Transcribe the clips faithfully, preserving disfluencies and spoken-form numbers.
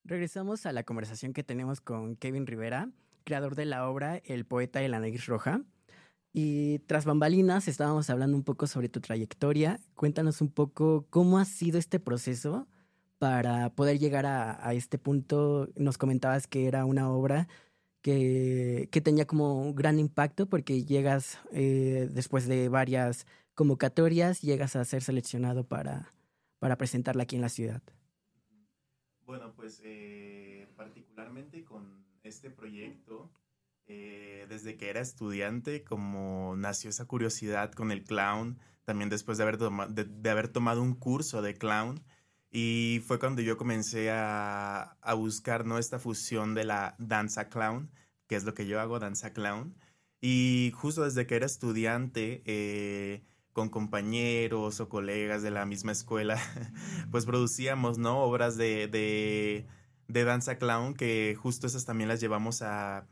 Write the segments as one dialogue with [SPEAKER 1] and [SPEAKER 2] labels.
[SPEAKER 1] Regresamos a la conversación que tenemos con Kevin Rivera, creador de la obra El poeta de la nariz roja. Y tras bambalinas estábamos hablando un poco sobre tu trayectoria. Cuéntanos un poco cómo ha sido este proceso para poder llegar a, a este punto. Nos comentabas que era una obra que, que tenía como un gran impacto porque llegas eh, después de varias convocatorias, llegas a ser seleccionado para, para presentarla aquí en la ciudad.
[SPEAKER 2] Bueno, pues eh, particularmente con este proyecto, eh, desde que era estudiante, como nació esa curiosidad con el clown, también después de haber, toma- de, de haber tomado un curso de clown, y fue cuando yo comencé a, a buscar, ¿no?, esta fusión de la danza clown, que es lo que yo hago, danza clown, y justo desde que era estudiante, eh, con compañeros o colegas de la misma escuela, pues producíamos, ¿no?, obras de, de, de danza clown, que justo esas también las llevamos a,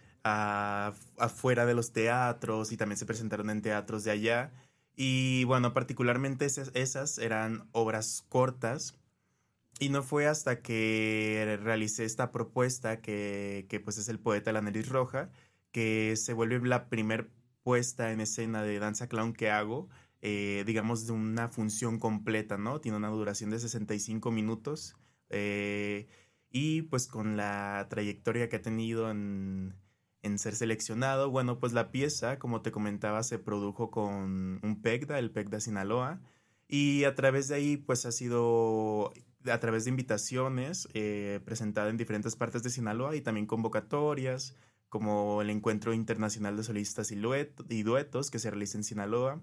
[SPEAKER 2] a- afuera de los teatros y también se presentaron en teatros de allá. Y bueno, particularmente esas, esas eran obras cortas. Y no fue hasta que realicé esta propuesta, que, que pues es El poeta de la nariz roja, que se vuelve la primer puesta en escena de danza clown que hago, eh, digamos, de una función completa, ¿no? Tiene una duración de sesenta y cinco minutos. eh, y pues con la trayectoria que ha tenido en, en ser seleccionado, bueno, pues la pieza, como te comentaba, se produjo con un PECDA, el PECDA Sinaloa. Y a través de ahí, pues ha sido a través de invitaciones, eh, presentada en diferentes partes de Sinaloa y también convocatorias, como el Encuentro Internacional de Solistas y, Luet y Duetos que se realiza en Sinaloa.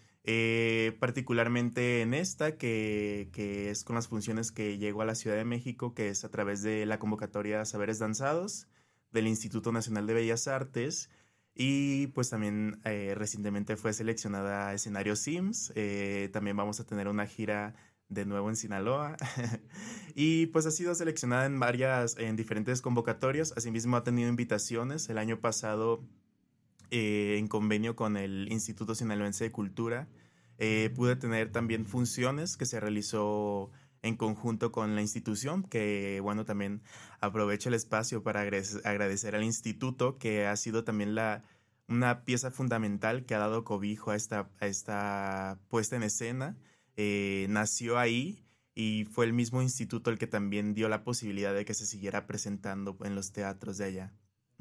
[SPEAKER 2] Eh, particularmente en esta, que, que es con las funciones que llego a la Ciudad de México, que es a través de la convocatoria Saberes Danzados del Instituto Nacional de Bellas Artes. Y pues también eh, recientemente fue seleccionada a Escenario Sims. Eh, también vamos a tener una gira de nuevo en Sinaloa. Y pues ha sido seleccionada en varias, en diferentes convocatorias. Asimismo ha tenido invitaciones. El año pasado, eh, en convenio con el Instituto Sinaloense de Cultura, eh, pude tener también funciones que se realizó en conjunto con la institución, que bueno, también aprovecho el espacio para agre- agradecer al instituto, que ha sido también la, una pieza fundamental que ha dado cobijo a esta, a esta puesta en escena. Eh, nació ahí y fue el mismo instituto el que también dio la posibilidad de que se siguiera presentando en los teatros de allá.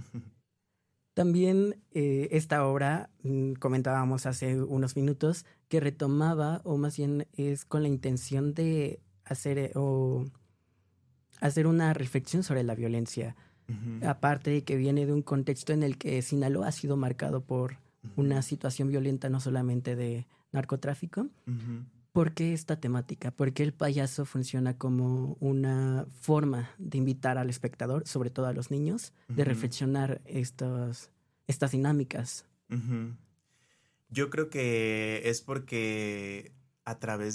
[SPEAKER 1] También eh, esta obra, mm, comentábamos hace unos minutos, que retomaba, o más bien es con la intención de hacer eh, o hacer una reflexión sobre la violencia.
[SPEAKER 2] Ujú,
[SPEAKER 1] Aparte de que viene de un contexto en el que Sinaloa ha sido marcado por
[SPEAKER 2] ujú,
[SPEAKER 1] una situación violenta no solamente de narcotráfico.
[SPEAKER 2] ujú.
[SPEAKER 1] ¿Por qué esta temática? Porque el payaso funciona como una forma de invitar al espectador, sobre todo a los niños, de
[SPEAKER 2] Ujú,
[SPEAKER 1] reflexionar estos, estas dinámicas.
[SPEAKER 2] ujú. Yo creo que es porque a través